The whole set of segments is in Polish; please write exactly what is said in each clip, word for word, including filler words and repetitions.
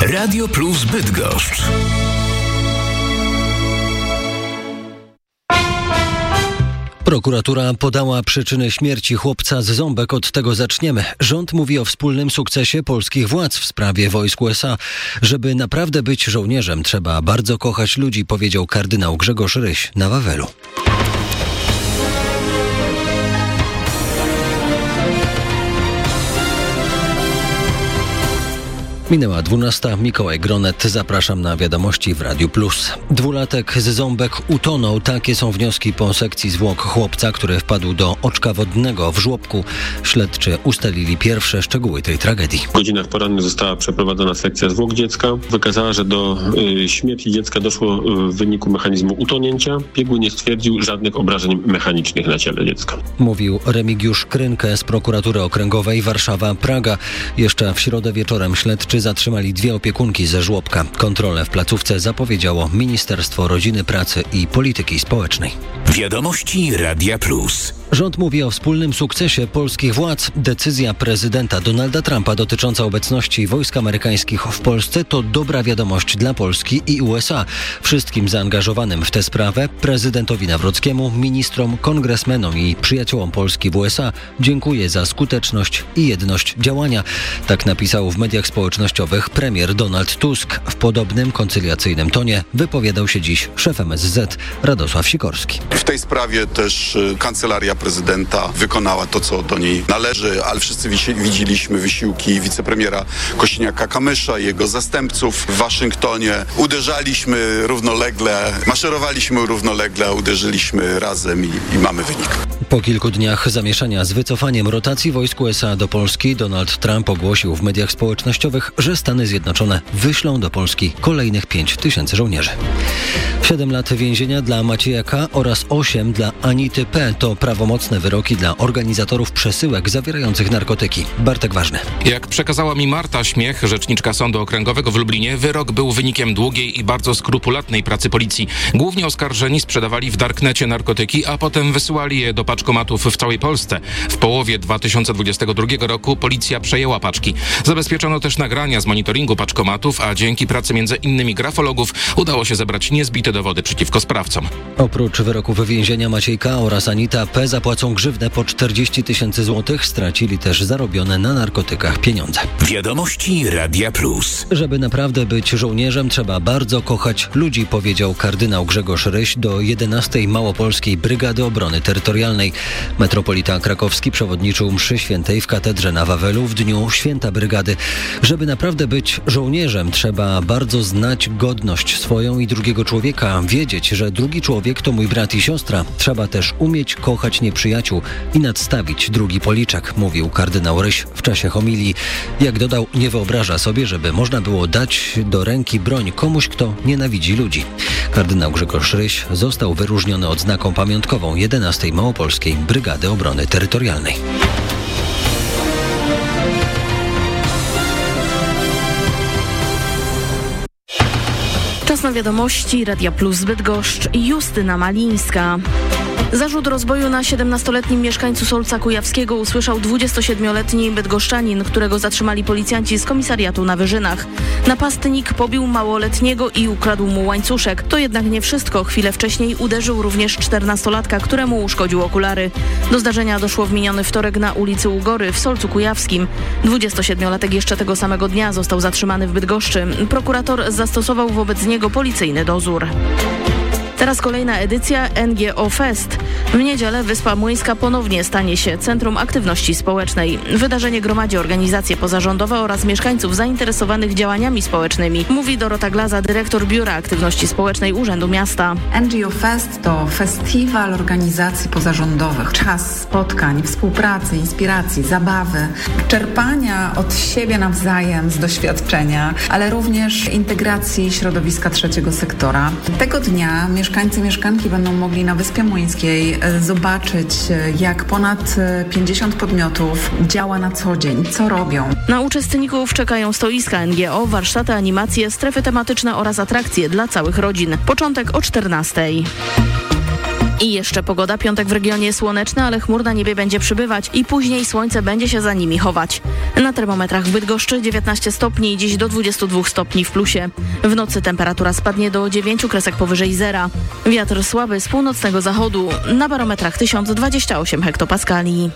Radio Plus Bydgoszcz. Prokuratura podała przyczyny śmierci chłopca z Ząbek. Od tego zaczniemy. Rząd mówi o wspólnym sukcesie polskich władz w sprawie wojsk U S A. Żeby naprawdę być żołnierzem, trzeba bardzo kochać ludzi, powiedział kardynał Grzegorz Ryś na Wawelu. Minęła dwunasta. Mikołaj Gronet. Zapraszam na wiadomości w Radiu Plus. Dwulatek z Ząbek utonął. Takie są wnioski po sekcji zwłok chłopca, który wpadł do oczka wodnego w żłobku. Śledczy ustalili pierwsze szczegóły tej tragedii. W godzinach porannych została przeprowadzona sekcja zwłok dziecka. Wykazała, że do y, śmierci dziecka doszło y, w wyniku mechanizmu utonięcia. Biegły nie stwierdził żadnych obrażeń mechanicznych na ciele dziecka. Mówił Remigiusz Krynkę z Prokuratury Okręgowej Warszawa-Praga. Jeszcze w środę wieczorem śledczy zatrzymali dwie opiekunki ze żłobka. Kontrolę w placówce zapowiedziało Ministerstwo Rodziny, Pracy i Polityki Społecznej. Wiadomości Radia Plus. Rząd mówi o wspólnym sukcesie polskich władz. Decyzja prezydenta Donalda Trumpa dotycząca obecności wojsk amerykańskich w Polsce to dobra wiadomość dla Polski i U S A. Wszystkim zaangażowanym w tę sprawę, prezydentowi Nawrockiemu, ministrom, kongresmenom i przyjaciołom Polski w U S A dziękuję za skuteczność i jedność działania. Tak napisał w mediach społecznościowych premier Donald Tusk. W podobnym koncyliacyjnym tonie wypowiadał się dziś szef M S Z Radosław Sikorski. W tej sprawie też kancelaria prezydenta wykonała to, co do niej należy, ale wszyscy widzieliśmy wysiłki wicepremiera Kosiniaka-Kamysza i jego zastępców w Waszyngtonie. Uderzaliśmy równolegle, maszerowaliśmy równolegle, uderzyliśmy razem i, i mamy wynik. Po kilku dniach zamieszania z wycofaniem rotacji wojsk U S A do Polski, Donald Trump ogłosił w mediach społecznościowych, że Stany Zjednoczone wyślą do Polski kolejnych pięć tysięcy żołnierzy. Siedem lat więzienia dla Macieja K. oraz osiem dla Anity P. to prawomocne wyroki dla organizatorów przesyłek zawierających narkotyki. Bartek Ważny. Jak przekazała mi Marta Śmiech, rzeczniczka Sądu Okręgowego w Lublinie, wyrok był wynikiem długiej i bardzo skrupulatnej pracy policji. Głównie oskarżeni sprzedawali w darknecie narkotyki, a potem wysyłali je do paczkomatów w całej Polsce. W połowie dwa tysiące dwudziestego drugiego roku policja przejęła paczki. Zabezpieczono też nagrania z monitoringu paczkomatów, a dzięki pracy między innymi grafologów udało się zebrać niezbite dowody przeciwko sprawcom. Oprócz wyroków więzienia Maciej K. oraz Anita P. zapłacą grzywnę po czterdzieści tysięcy złotych. Stracili też zarobione na narkotykach pieniądze. Wiadomości Radia Plus. Żeby naprawdę być żołnierzem, trzeba bardzo kochać ludzi, powiedział kardynał Grzegorz Ryś do jedenastej Małopolskiej Brygady Obrony Terytorialnej. Metropolita krakowski przewodniczył mszy świętej w katedrze na Wawelu w dniu święta brygady. Żeby naprawdę być żołnierzem, trzeba bardzo znać godność swoją i drugiego człowieka, wiedzieć, że drugi człowiek to mój brat i siostra. Trzeba też umieć kochać nieprzyjaciół i nadstawić drugi policzek, mówił kardynał Ryś w czasie homilii. Jak dodał, nie wyobraża sobie, żeby można było dać do ręki broń komuś, kto nienawidzi ludzi. Kardynał Grzegorz Ryś został wyróżniony odznaką pamiątkową jedenastej Małopolskiej Brygady Obrony Terytorialnej. Czas na wiadomości Radia Plus Bydgoszcz. Justyna Malińska. Zarzut rozboju na siedemnastoletnim mieszkańcu Solca Kujawskiego usłyszał dwudziestosiedmioletni bydgoszczanin, którego zatrzymali policjanci z komisariatu na Wyżynach. Napastnik pobił małoletniego i ukradł mu łańcuszek. To jednak nie wszystko. Chwilę wcześniej uderzył również czternastolatka, któremu uszkodził okulary. Do zdarzenia doszło w miniony wtorek na ulicy Ugory w Solcu Kujawskim. dwudziestosiedmiolatek jeszcze tego samego dnia został zatrzymany w Bydgoszczy. Prokurator zastosował wobec niego policyjny dozór. Teraz kolejna edycja N G O Fest. W niedzielę Wyspa Młyńska ponownie stanie się Centrum Aktywności Społecznej. Wydarzenie gromadzi organizacje pozarządowe oraz mieszkańców zainteresowanych działaniami społecznymi, mówi Dorota Glaza, dyrektor Biura Aktywności Społecznej Urzędu Miasta. N G O Fest to festiwal organizacji pozarządowych. Czas spotkań, współpracy, inspiracji, zabawy, czerpania od siebie nawzajem z doświadczenia, ale również integracji środowiska trzeciego sektora. Tego dnia mieszkańcy, mieszkanki będą mogli na Wyspie Młyńskiej zobaczyć, jak ponad pięćdziesiąt podmiotów działa na co dzień, co robią. Na uczestników czekają stoiska N G O, warsztaty, animacje, strefy tematyczne oraz atrakcje dla całych rodzin. Początek o czternastej. I jeszcze pogoda. Piątek w regionie słoneczny, ale chmur na niebie będzie przybywać i później słońce będzie się za nimi chować. Na termometrach w Bydgoszczy dziewiętnaście stopni, dziś do dwudziestu dwóch stopni w plusie. W nocy temperatura spadnie do dziewięciu kresek powyżej zera. Wiatr słaby z północnego zachodu. Na barometrach tysiąc dwadzieścia osiem hektopaskali.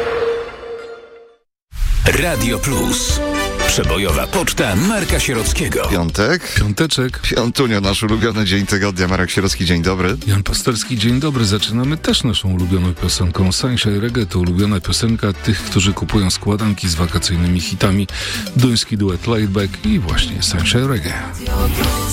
Radio Plus. Przebojowa poczta Marka Sierockiego. Piątek. Piąteczek. Piątunio, nasz ulubiony dzień tygodnia. Marek Sierocki, dzień dobry. Jan Pasterski, dzień dobry. Zaczynamy też naszą ulubioną piosenką. Sunshine Reggae to ulubiona piosenka tych, którzy kupują składanki z wakacyjnymi hitami. Duński duet Laidback i właśnie Sunshine Reggae.